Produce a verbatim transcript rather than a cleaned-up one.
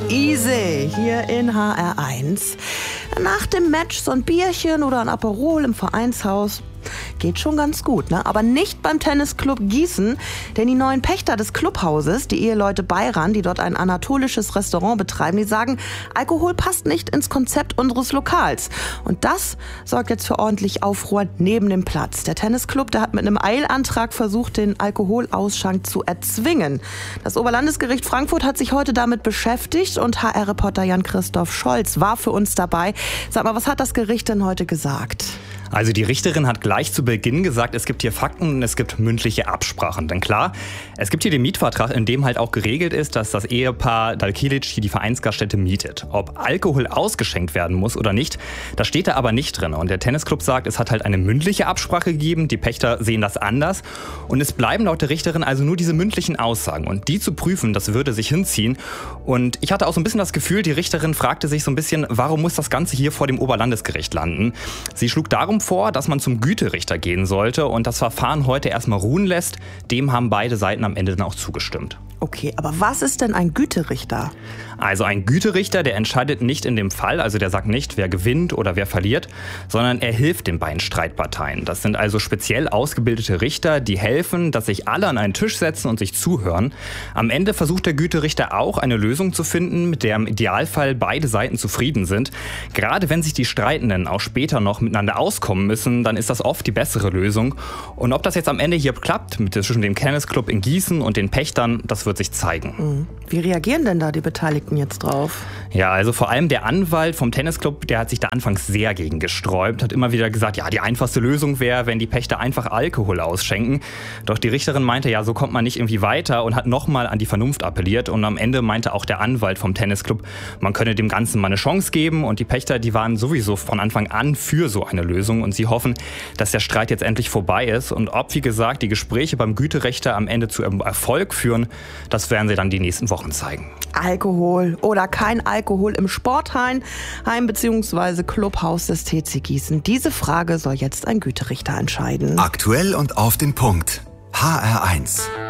easy hier in H R eins. Nach dem Match so ein Bierchen oder ein Aperol im Vereinshaus geht schon ganz gut, ne? Aber nicht beim Tennisclub Gießen, denn die neuen Pächter des Clubhauses, die Eheleute Bayran, die dort ein anatolisches Restaurant betreiben, die sagen, Alkohol passt nicht ins Konzept unseres Lokals. Und das sorgt jetzt für ordentlich Aufruhr neben dem Platz. Der Tennisclub, der hat mit einem Eilantrag versucht, den Alkoholausschank zu erzwingen. Das Oberlandesgericht Frankfurt hat sich heute damit beschäftigt und H R-Reporter Jan-Christoph Scholz war für uns dabei. Sag mal, was hat das Gericht denn heute gesagt? Also die Richterin hat gleich zu Beginn gesagt, es gibt hier Fakten und es gibt mündliche Absprachen. Denn klar, es gibt hier den Mietvertrag, in dem halt auch geregelt ist, dass das Ehepaar Dalkilic hier die Vereinsgaststätte mietet. Ob Alkohol ausgeschenkt werden muss oder nicht, das steht da aber nicht drin. Und der Tennisclub sagt, es hat halt eine mündliche Absprache gegeben, die Pächter sehen das anders. Und es bleiben laut der Richterin also nur diese mündlichen Aussagen. Und die zu prüfen, das würde sich hinziehen. Und ich hatte auch so ein bisschen das Gefühl, die Richterin fragte sich so ein bisschen, warum muss das Ganze hier vor dem Oberlandesgericht landen? Sie schlug darum vor, dass man zum Güterichter gehen sollte und das Verfahren heute erstmal ruhen lässt. Dem haben beide Seiten am Ende dann auch zugestimmt. Okay, aber was ist denn ein Güterichter? Also ein Güterichter, der entscheidet nicht in dem Fall, also der sagt nicht, wer gewinnt oder wer verliert, sondern er hilft den beiden Streitparteien. Das sind also speziell ausgebildete Richter, die helfen, dass sich alle an einen Tisch setzen und sich zuhören. Am Ende versucht der Güterichter auch eine Lösung zu finden, mit der im Idealfall beide Seiten zufrieden sind. Gerade wenn sich die Streitenden auch später noch miteinander auskommen müssen, dann ist das oft die bessere Lösung. Und ob das jetzt am Ende hier klappt, mit zwischen dem Tennisclub in Gießen und den Pächtern, das wird sich zeigen. Wie reagieren denn da die Beteiligten jetzt drauf? Ja, also vor allem der Anwalt vom Tennisclub, der hat sich da anfangs sehr gegen gesträubt, hat immer wieder gesagt, ja, die einfachste Lösung wäre, wenn die Pächter einfach Alkohol ausschenken. Doch die Richterin meinte, ja, so kommt man nicht irgendwie weiter und hat nochmal an die Vernunft appelliert. Und am Ende meinte auch der Anwalt vom Tennisclub, man könne dem Ganzen mal eine Chance geben. Und die Pächter, die waren sowieso von Anfang an für so eine Lösung. Und sie hoffen, dass der Streit jetzt endlich vorbei ist. Und ob, wie gesagt, die Gespräche beim Güterichter am Ende zu Erfolg führen, das werden sie dann die nächsten Wochen zeigen. Alkohol oder kein Alkohol im Sportheim Heim bzw. Clubhaus des T C Gießen. Diese Frage soll jetzt ein Güterichter entscheiden. Aktuell und auf den Punkt. H R eins.